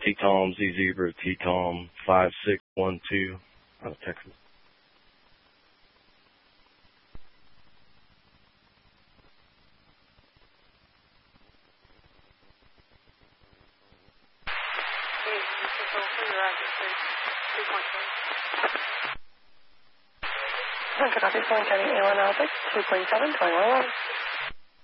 T-Tom, Z-Zebra, T-Tom, 5612 out of Texas. Good afternoon, County A1 Alpha, 2.7, 2111.